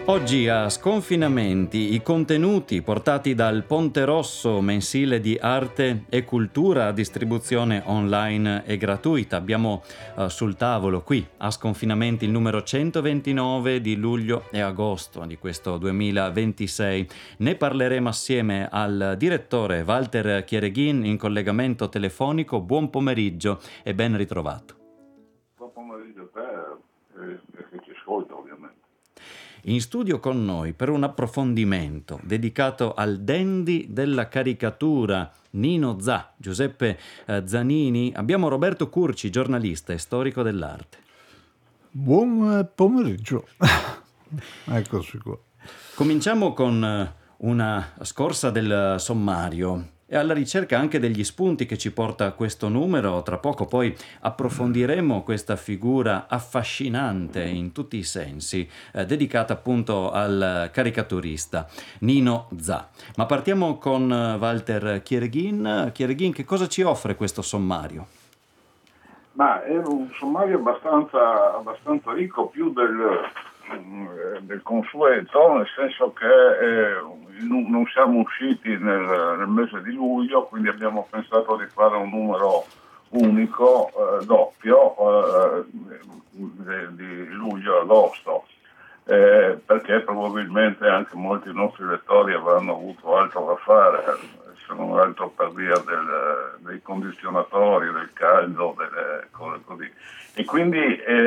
Oggi a Sconfinamenti i contenuti portati dal Ponte Rosso, mensile di arte e cultura a distribuzione online e gratuita. Abbiamo sul tavolo qui a Sconfinamenti il numero 129 di luglio e agosto di questo 2026. Ne parleremo assieme al direttore Walter Chiereghin in collegamento telefonico. Buon pomeriggio e ben ritrovato. Buon pomeriggio a te e che ci ascolta ovviamente. In studio con noi per un approfondimento dedicato al dandy della caricatura Nino Zà, Giuseppe Zanini, abbiamo Roberto Curci, giornalista e storico dell'arte. Buon pomeriggio. Eccoci qua. Cominciamo con una scorsa del sommario e alla ricerca anche degli spunti che ci porta questo numero. Tra poco poi approfondiremo questa figura affascinante in tutti i sensi, dedicata appunto al caricaturista Nino Zà. Ma partiamo con Walter Chiereghin. Chiereghin, che cosa ci offre questo sommario? Ma è un sommario abbastanza ricco, più del consueto, nel senso che non siamo usciti nel mese di luglio, quindi abbiamo pensato di fare un numero unico, doppio, di luglio-agosto, perché probabilmente anche molti nostri lettori avranno avuto altro da fare, se non altro per via dei condizionatori, del caldo, delle cose così. E quindi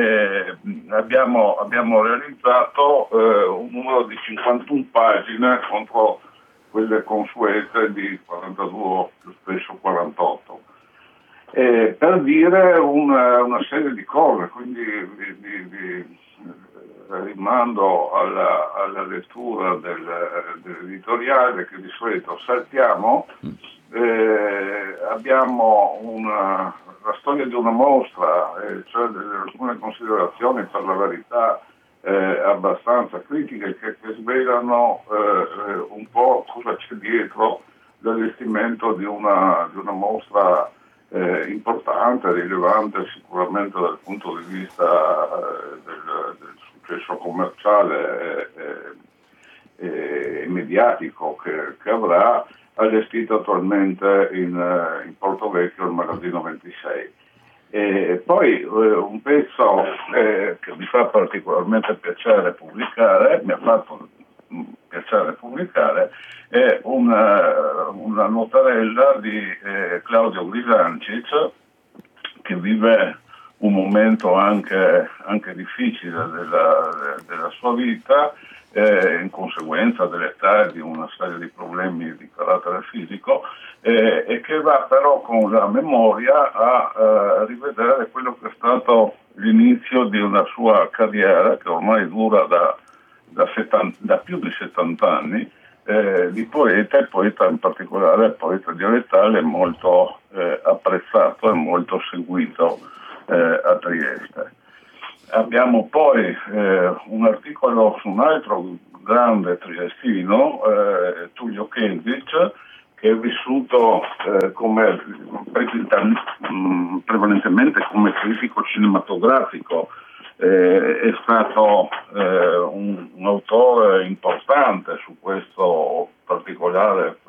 abbiamo realizzato un numero di 51 pagine contro quelle consuete di 42, più spesso 48. Per dire una serie di cose, quindi rimando alla lettura dell'editoriale che di solito saltiamo. Abbiamo la storia di una mostra, cioè alcune considerazioni, per la verità abbastanza critiche, che svelano un po' cosa c'è dietro l'allestimento di una mostra importante, rilevante sicuramente dal punto di vista del successo commerciale e mediatico che avrà, allestito attualmente in Portovecchio il Magazzino 26. E poi un pezzo che mi fa particolarmente piacere pubblicare, mi ha fatto piacere pubblicare, è una notarella di Claudio Grisancic, che vive un momento anche difficile della sua vita, in conseguenza dell'età e di una serie di problemi di carattere fisico, e che va però con la memoria a rivedere quello che è stato l'inizio di una sua carriera che ormai dura da più di 70 anni, di poeta, e poeta in particolare poeta dialettale, molto apprezzato e molto seguito a Trieste. Abbiamo poi un articolo su un altro grande triestino, Tullio Kenzic, che è vissuto prevalentemente come critico cinematografico. È stato un autore importante su questo particolare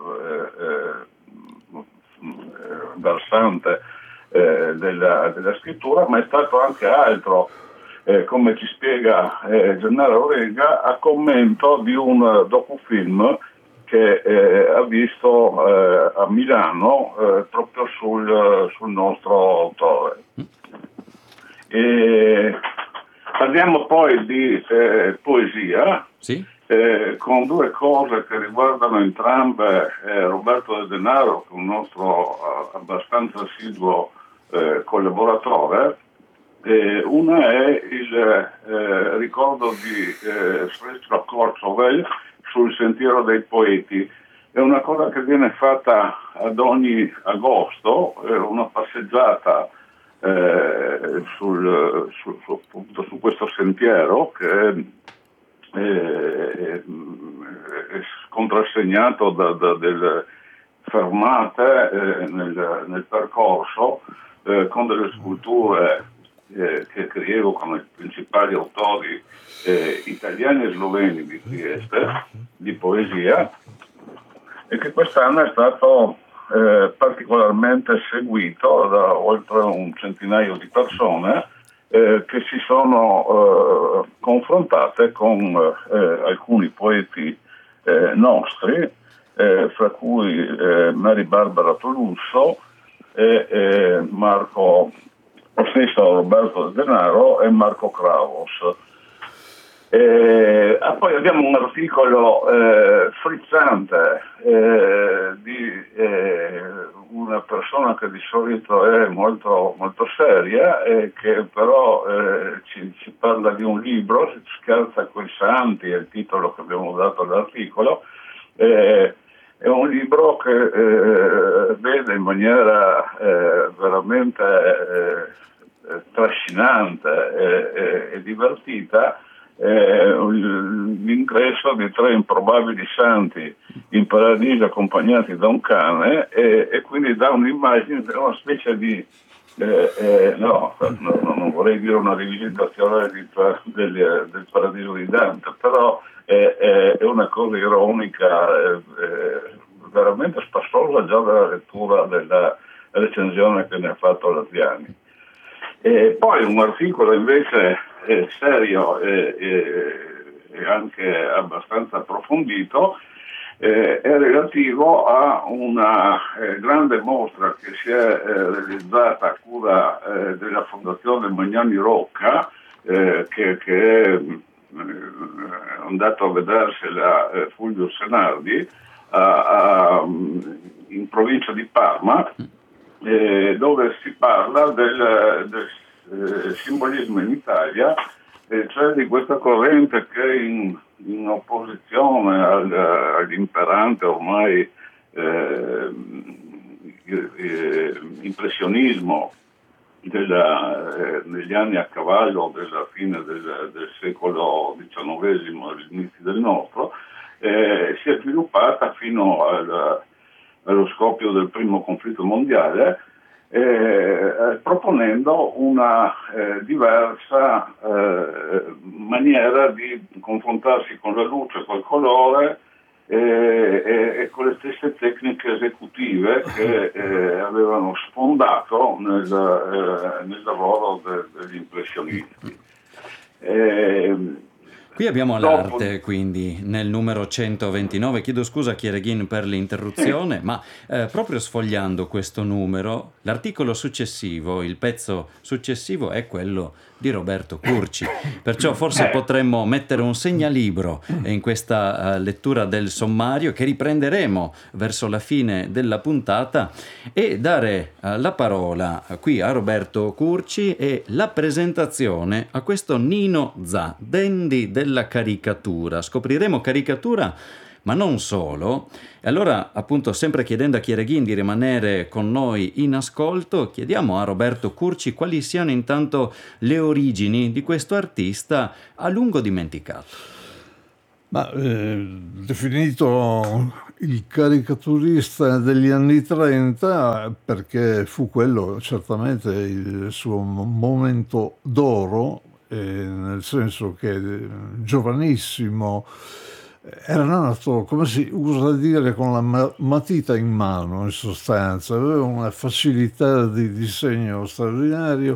versante della scrittura, ma è stato anche altro, come ci spiega Gennaro Rega, a commento di un docufilm che ha visto a Milano proprio sul nostro autore. Parliamo poi di poesia, sì? Con due cose che riguardano entrambe Roberto De Denaro, che è un nostro abbastanza assiduo collaboratore. Una è il ricordo di Sfrestro Korčovel sul Sentiero dei Poeti. È una cosa che viene fatta ad ogni agosto, una passeggiata su questo sentiero che è contrassegnato da delle fermate nel percorso, con delle sculture che rievocano i principali autori italiani e sloveni di Trieste, di poesia, e che quest'anno è stato particolarmente seguito da oltre un centinaio di persone che si sono confrontate con alcuni poeti nostri, fra cui Mary Barbara Tolusso e Marco, lo stesso Roberto Denaro e Marco Kravos. Poi abbiamo un articolo frizzante di una persona che di solito è molto, molto seria e che però ci parla di un libro, si scherza coi santi, è il titolo che abbiamo dato all'articolo. È un libro che vede in maniera veramente trascinante e divertita l'ingresso di 3 improbabili santi in paradiso accompagnati da un cane e quindi dà un'immagine, una specie di non vorrei dire una rivisitazione del paradiso di Dante, però è una cosa ironica, veramente spassosa già dalla lettura della recensione che ne ha fatto Laziani. E poi un articolo invece serio e anche abbastanza approfondito è relativo a una grande mostra che si è realizzata a cura della Fondazione Magnani Rocca, che è andato a vedersela Fulvio Senardi in provincia di Parma, dove si parla del simbolismo in Italia, cioè di questa corrente che in opposizione all'imperante ormai impressionismo negli anni a cavallo della fine del secolo XIX e agli inizi del nostro, si è sviluppata fino allo scoppio del primo conflitto mondiale, proponendo una diversa maniera di confrontarsi con la luce, col colore e con le stesse tecniche esecutive che avevano sfondato nel lavoro degli impressionisti. Qui abbiamo l'arte, quindi, nel numero 129. Chiedo scusa a Chiereghin per l'interruzione, ma proprio sfogliando questo numero, l'articolo successivo, il pezzo successivo è quello di Roberto Curci. Perciò forse potremmo mettere un segnalibro in questa lettura del sommario che riprenderemo verso la fine della puntata e dare la parola qui a Roberto Curci e la presentazione a questo Nino Zà, dandy della caricatura. Scopriremo caricatura, ma non solo. E allora, appunto, sempre chiedendo a Chiereghin di rimanere con noi in ascolto, chiediamo a Roberto Curci quali siano intanto le origini di questo artista a lungo dimenticato. Ma definito il caricaturista degli anni 30 perché fu quello certamente il suo momento d'oro, nel senso che giovanissimo, era nato, come si usa dire, con la matita in mano, in sostanza, aveva una facilità di disegno straordinario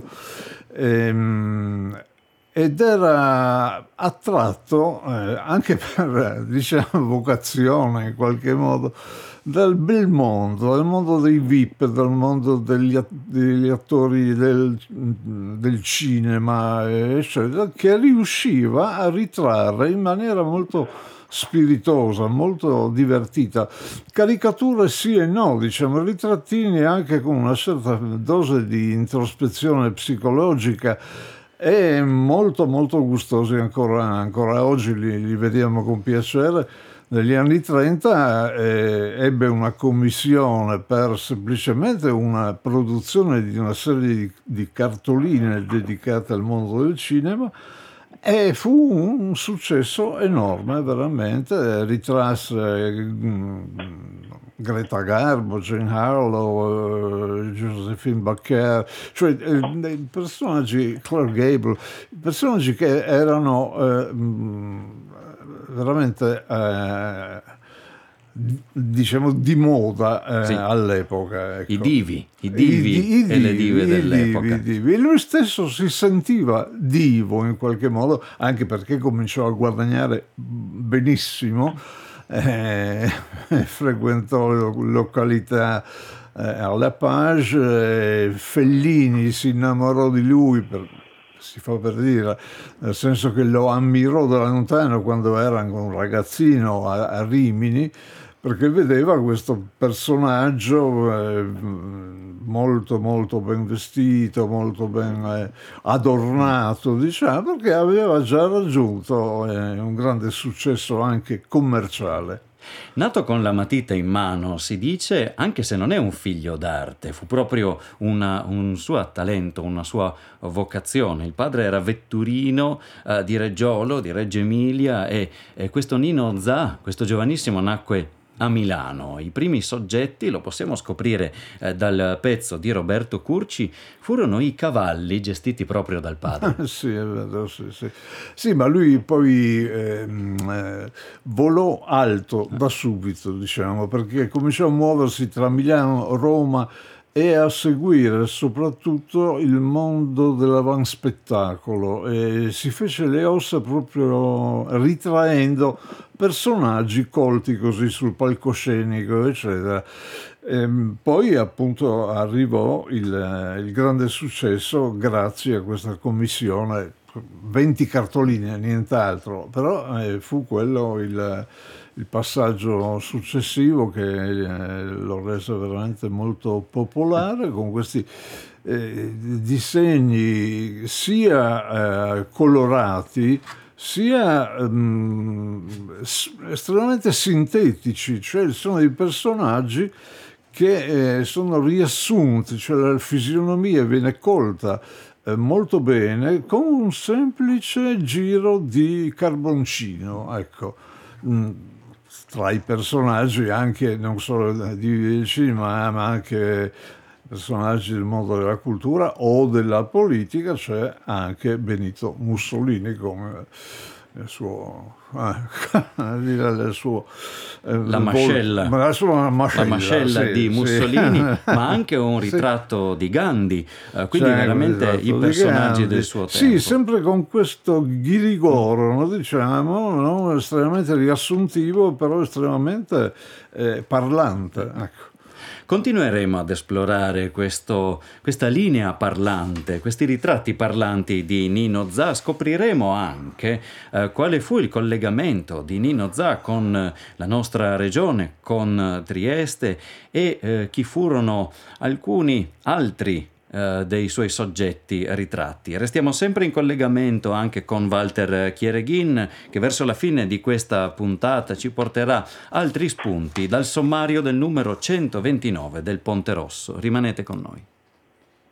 ed era attratto anche per, diciamo, vocazione in qualche modo dal bel mondo, dal mondo dei VIP, dal mondo degli attori del cinema, eccetera, che riusciva a ritrarre in maniera molto spiritosa, molto divertita. Caricature sì e no, diciamo, ritrattini anche con una certa dose di introspezione psicologica e molto molto gustosi ancora oggi, li vediamo con piacere. Negli anni 30 ebbe una commissione per semplicemente una produzione di una serie di cartoline dedicate al mondo del cinema e fu un successo enorme, veramente. Ritrasse Greta Garbo, Jane Harlow, Josephine Baker, cioè personaggi, Clark Gable, personaggi che erano veramente diciamo di moda Sì. all'epoca, ecco. I divi e le dive dell'epoca. I divi. E lui stesso si sentiva divo in qualche modo, anche perché cominciò a guadagnare benissimo, frequentò località alla Page, Fellini si innamorò di lui, si fa per dire, nel senso che lo ammirò da lontano quando era un ragazzino a Rimini, perché vedeva questo personaggio molto molto ben vestito, molto ben adornato, diciamo, perché aveva già raggiunto un grande successo anche commerciale. Nato con la matita in mano, si dice, anche se non è un figlio d'arte, fu proprio un suo talento, una sua vocazione. Il padre era vetturino di Reggiolo, di Reggio Emilia, e questo Nino Zà, questo giovanissimo, nacque a Milano. I primi soggetti, lo possiamo scoprire dal pezzo di Roberto Curci, furono i cavalli gestiti proprio dal padre. Sì, è vero, sì, sì. Sì, ma lui poi volò alto da subito, diciamo, perché cominciò a muoversi tra Milano, Roma e a seguire soprattutto il mondo dell'avanspettacolo, e si fece le ossa proprio ritraendo personaggi colti così sul palcoscenico, eccetera. Poi appunto arrivò il grande successo grazie a questa commissione, 20 cartoline, nient'altro, però fu quello il passaggio successivo che lo rese veramente molto popolare, con questi disegni sia colorati sia estremamente sintetici, cioè sono dei personaggi che sono riassunti, cioè la fisionomia viene colta molto bene con un semplice giro di carboncino, ecco. Tra i personaggi anche non solo di cinema, ma anche personaggi del mondo della cultura o della politica, c'è anche Benito Mussolini come il suo, il suo la mascella, la mascella di Mussolini, sì. Ma anche un ritratto di Gandhi, quindi veramente i personaggi del suo tempo. Sì, sempre con questo ghirigoro, no, diciamo, no? Estremamente riassuntivo, però estremamente parlante, ecco. Continueremo ad esplorare questa linea parlante, questi ritratti parlanti di Nino Zà. Scopriremo anche quale fu il collegamento di Nino Zà con la nostra regione, con Trieste, e chi furono alcuni altri dei suoi soggetti ritratti. Restiamo sempre in collegamento anche con Walter Chiereghin, che verso la fine di questa puntata ci porterà altri spunti dal sommario del numero 129 del Ponte Rosso. Rimanete con noi.